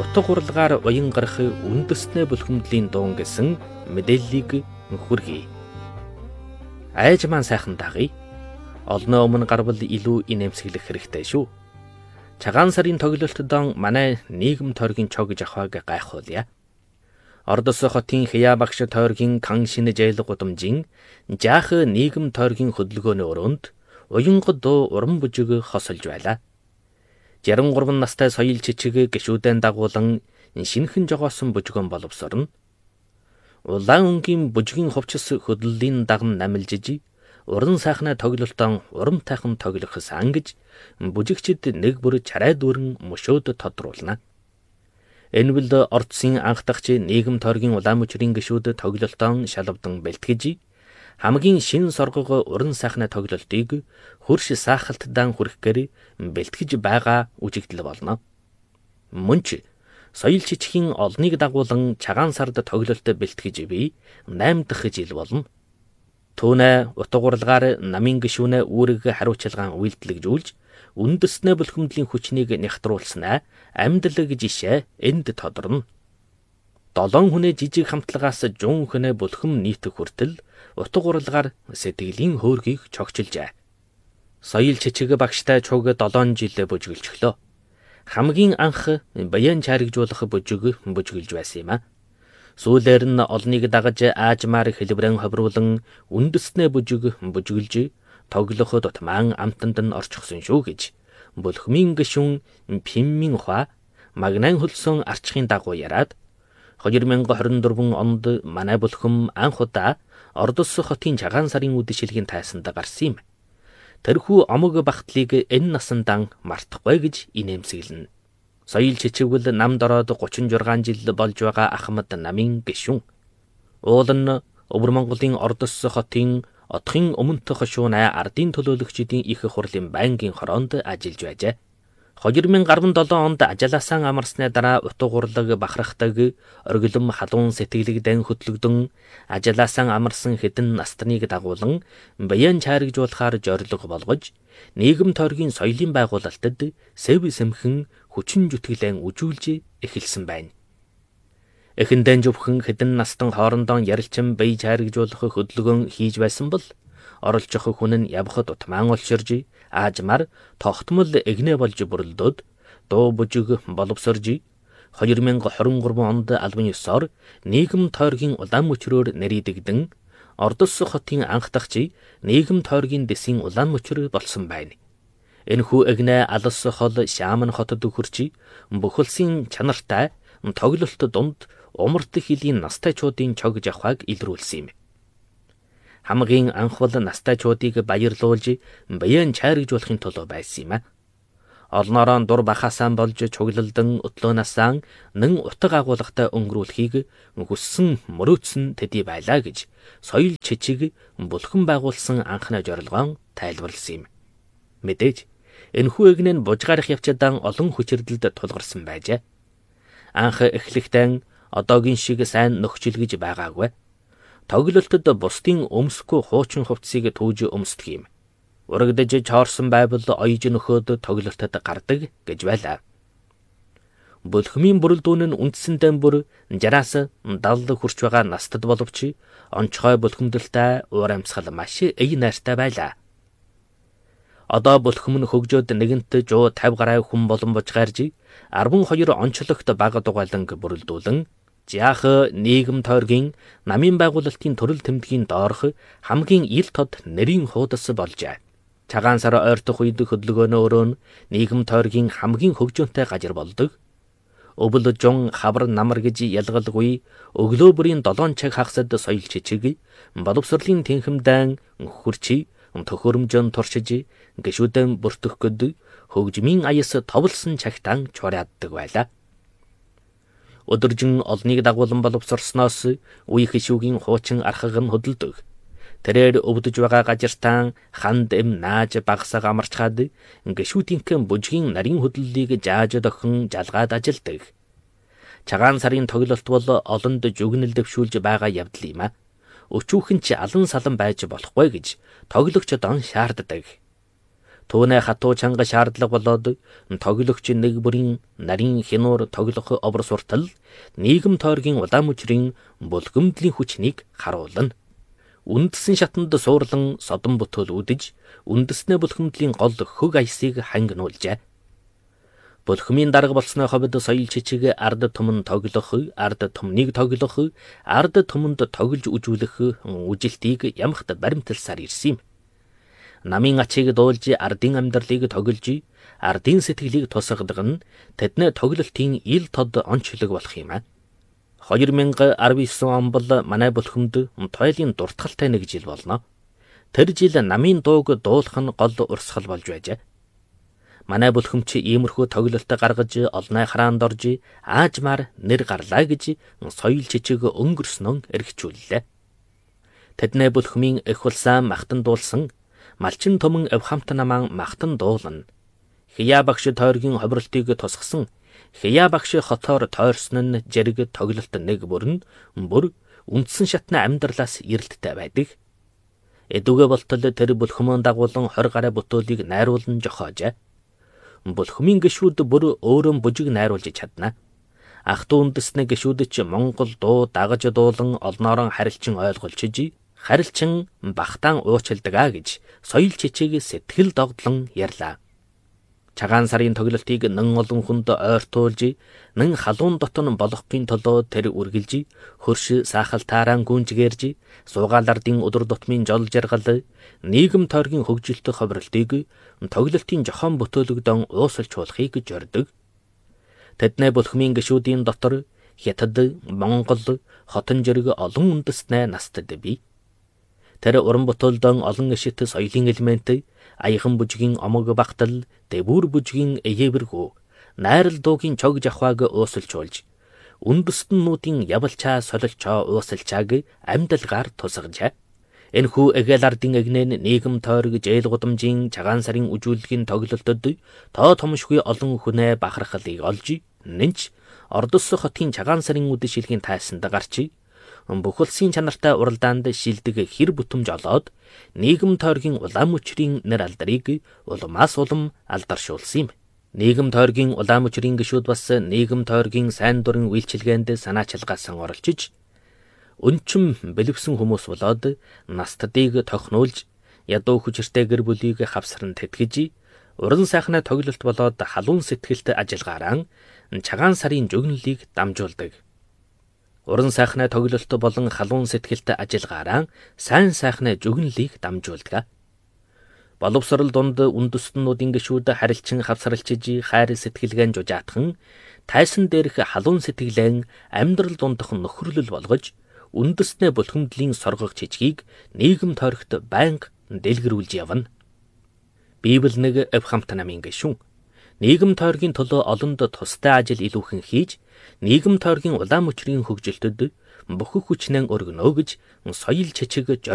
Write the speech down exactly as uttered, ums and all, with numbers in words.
утга уралгаар уян гарах үндэснэ бүлхэмдлийн дуун гэсэн мэдээллийг хүргэе. Айж маань сайхан дагъя. Олноо өмнө гарвал илүү инээмсэглэх хэрэгтэй шүү. Цагаан сарын тоглолтод манай нийгэм тойргийн чог жахваг гайхуулъя. Ордос хотын Хя багш тойргийн Кан шинэ жайл гудамжийн жаах нийгэм тойргийн хөдөлгөөний өрөөнд уянгод дуу уран бүжиг хосолж байлаа. жарим гурван настай соёл чичиг гişүүдэн дагуулан шинхэн жогоосон бүжгөн боловсорно. Улаан өнгийн бүжгийн хувцас хөдлөлийн даган намилжиж уран сайхнаа тоглолтон урамтайхан тоглох сан гэж бүжигчид нэг бүр чарай дүүрэн мөшөөд тодруулна. Энэ бол ордсын анх дахь нийгэм тойргийн улаан мөчрийн гişүүд тоглолтон шалавдан бэлтгэж хамгийн шин соргого уран сайхнаа тоглолтыг хөрш саахалтдан хүрхэхээр бэлтгэж байгаа үжигдэл болно. Мөн ч соёл чичгийн олныг дагуулан цагаан сард тоглолт бэлтгэж бий найман дахь жил болно. Түүнэ утга уралгаар намын гишүүнээ үүрэг хариуцлагаан үйлдэлжүүлж үндэснэ бүлхэмдлийн хүчнийг нягтруулснаа амьдлаг жишээ энд тодорно. Долоон хүнээ жижиг хамтлагаас жуун хүнээ бүлхэм нийтэх хүртэл утга уралгаар сэтгэлийн хөөргийг чогчилжээ. Соёл чичиг багштай чуг долоон жил бүжгэлжлөө. Хамгийн анх баян чаригжуулах бүжиг бүжгэлж байсан юм а. Сүүлээр нь олныг дагаж аажмаар хэлбэрэн ховруулан үндэснэ бүжиг бүжгэлж тоглоход утмаан амтанд нь орчихсон шүү гэж бүлхмийн гишүүн Пиммин Хуа магнан хөлсөн арчхын дагуу яриад хоёр мянга хорин дөрвөн онд манай бүлхэм анх удаа Ордос хотын цагаан сарын үдэшилгийн тайсанд гарсан юм. Тэрхүү омог багтлыг энэ насандан мартахгүй гэж инээмсэглэнэ. Соёл чичигвэл намд ороод гучин жургаан жил болж байгаа Ахмад намын гишүүн. Уул нь Өвөр Монголын Ордос хотын отхын өмнөх хошуунай ардын төлөөлөгчдийн их хурлын байнгын хороонд ажиллаж байжээ. хоёр мянга арван долоон онд ажлаасаа амарсны дараа утга урлаг бахархдаг оргилом халуун сэтгэлэгдэн хөтлөгдөн ажлаасаа амарсан хэдэн настаныг дагуулan баян чаригжуулахаар зорилго болгож нийгэм тойргийн соёлын байгуулалтад сэв сэмхэн хүчин зүтгэлэн үжүүлж эхэлсэн байна. Эхэндэн зөвхөн хэдэн настан хоорондоо ярилчин бие чаригжуулах хөдөлгөөн хийж байсан бол оролцох хүн нь явхад утмаан олширж аажмаар тогтмол эгнэ болж бүрэлдөөд дуу бүжиг боловсорж хоёр мянга хорин гурван онд албан ёсоор нийгэм тойргийн улаан мөчрөөр нэрийдэгдэн Ордос хотын анх дахь нийгэм тойргийн дэсийн улаан мөчрө болсон байна. Энэхүү эгнэ алс хол Шааман хотод хөрчи бүхэлсийн чанартай тоглолт дунд умарт хилийн настайчуудын чог жахваг илрүүлсэн юм. Хамгийн анх бол настайчуудыг баярлуулж баян чаригжуулахын тулд байсан юм а. Олноороо дур бахаасан болж чуглалдан өтлөөнасаа нэн утга агуулгатай өнгөрүүлэхийг хүссэн мөрөөдсөн төдий байлаа гэж соёл чичиг бүлхэн байгуулсан анхны зорилгоон тайлбарласан юм. Мэдээж энэхүү эгнээ нь бужгаарах явцадан олон хүчирдэлд тулгарсан байжээ. Анх эхлэхдээ одоогийн шиг сайн нөхцөл гэж байгаагүй. Тоглолтод бусдын өмсөхгүй хуучин хувцсыг түүж өмсдөг юм. Урагдж чоорсон байвал оёж нөхөд тоглолтод гардаг гэж байлаа. Бүлхмийн бүрэлдүүн нь үндсэндээ бүр жараас далд хүрч байгаа настад боловч онцгой бүлхэмдэлтэй уур амьсгал маш эй найртай байлаа. Одоо бүлхэм нь хөгжөөд нэгэнт жуу тавь гаруй хүн болон бужгаарж арван хоёр онцлогт бага дугаалan бүрэлдүүлэн жаах нийгэм тойргийн намын байгуулалтын төрөл тэмдгийн доорх хамгийн ил тод нэрийн хуудас болжээ. Цагаан сар ойртох үед хөдөлгөөнөө өрөө нь нийгэм тойргийн хамгийн хөгжөөнтэй газар болдог. Өвөл жон хавар намар гэж ялгалгүй өглөө бүрийн долоон цаг хагасд соёл чичиг боловсролын тэнхимдэн хурчи төхөөрөмжөн туршиж гişүүдэн бүртгэхэд хөгжмийн аяс товлсон цагтан чурааддаг байлаа. Өдөржин олныг дагуулan боловсросноос үе хишүүгийн хуучин архаг нь хөдөлдөг. Тэрээр өвдөж байгаа газартаа ханд эм нааж багсаг амарчхаад гişүүдийнхэн бүжгийн нарийн хөдлөлийг жааж дохин жалгаад ажилдаг. Цагаан сарын тоглолт бол олонд жүгнэл дэвшүүлж байгаа явдал юм а. Өчүүхэн ч алан салан байж болохгүй гэж тоглогчдон шаарддаг. Түүнээ хатуу чанга шаардлага болоод тоглогч нэг бүрийн нарийн хянуур тоглох обор суртал нийгэм тойргийн улаан мөчрийн булгамдлын хүчнийг харуулна. Үндэсний шатанд суурлан содон бүтээл үдэж үндэснээ булгамдлын гол хөг аясыг хангинуулжээ. Булхмын дарга болсны ховд соёл чичиг ард түмэн тоглох, ард түмнийг тоглох, ард түмэнд тоглож үжүүлэх үжилтийг ямагт баримталсаар ирсэн юм. Намын ачийг дуулж ардын амьдралыг тоглож, ардын сэтгэлийг тусгадаг нь тэдний тоглолтын ил тод онцлог болох юм а. хоёр мянга арван девять он бол манай булхмд тойлын дуртгалтай нэг жил болно. Тэр жил намын дууг дуулах нь гол урсгал болж байжээ. Манай булхмч иймэрхүү тоглолт гаргаж олонний хараанд орж аажмаар нэр гарлаа гэж соёл чичиг өнгөрснөн эргчүүллээ. Тэдний булхмын их улсаа махтан дуулсан малчин төмөн авхамт намаан махтан дуулна. Хия багш тойргийн ховролтыг тусгасан Хия багш хотоор тойрсон нь зэрэг тоглолт нэг бүрэн бүр үндсэн шатны амьдралаас эрэлттэй байдаг. Эдүгэ болтол тэр булхмын дагуулan двадцать гаруй бүтээлийг найруулан жохоожээ. Булхмын гişүүд бүр өөрөө бужиг найруулж чадна. Ах дүү үндэсний гişүүд ч Монгол дуу дагаж дуулан олноорон харилцан ойлгуулчиж, харилцан бахтаан уучилдаг а гэж соёл чичиг сэтгэл догдлон ярьлаа. Чагаан сарын тоглолтыг нэн олон хүнд ойртуулж, нэн халуун дотн болохын төлөө тэр үргэлж, хөрш саахалтаараа гүнжгээрж, суугаалардын өдөр тутмын жол жаргал, нийгэм тойргийн хөгжилт ховролтыг тоглолтын жохон бүтээлэгдэн уусалж болохыг жордог. Тэдний булхмын гişүүдийн дотор Хятад, Монгол, хотон зэрэг олон үндэстнээ настад бий. Тэр уран бүтээлдэн олон ишит соёлын элемент, аяхан бүжгийн омог багтал, дэвүр бүжгийн эевэргүү, найрал дуугийн чог жахваг уусалжуулж, үндэстнүүдийн явалчаа солилчоо уусалчааг амьдалгаар тусгажээ. Энэхүү эгэл ардын эгнэн нийгэм тойрог жээл гудамжийн чагаан сарын үжүүлгийн тоглолтод тоо томшгүй олон хүнээ бахархалыг олж, нэнч Ордос хотын чагаан сарын үд шилгийн тайсанд гарч, бүх улсын чанартай уралдаанд шилдэг хэр бүтэмж олоод нийгэм тойргийн улаан мөчрийн нэр алдрыг улмаас улам алдаршуулсан юм. Нийгэм тойргийн улаан мөчрийн гишүүд бас нийгэм тойргийн сайн дурын үйлчилгээнд санаачилгаасан оролцож, өнчим бэлэвсэн хүмүүс болоод настадыг тохнуулж, ядуу хүчиртэй гэр бүлийг хавсран тэтгэж, уран сайхны тоглолт болоод халуун сэтгэлт ажиллагаараа чагаан сарын жөгнөлийг дамжуулдаг. Уран сайхны тоглолт болон халуун сэтгэлт ажиллагаараа сайн сайхны жөгнөлийг дамжуулдаг. Боловсрал дунд үндэстнүүдийн гишүүд харилцан хавсралчиж, хайр сэтгэлгэн жужаатхан, тайсан дээрх халуун сэтгэлэн амьдрал дундах нөхөрлөл болгож, үндэстний булхамдлын соргох чичгийг нийгэм тойрогт байнга дэлгэрүүлж явна. Библи нэг авхамт намын гишүүн нийгэм тойргийн төлөө олонд тустай ажил илүүхэн хийж, нийгэм тойргийн улаан мөчрийн хөгжилтөд бүх хүчнээ өргөнөө гэж соёл чичиг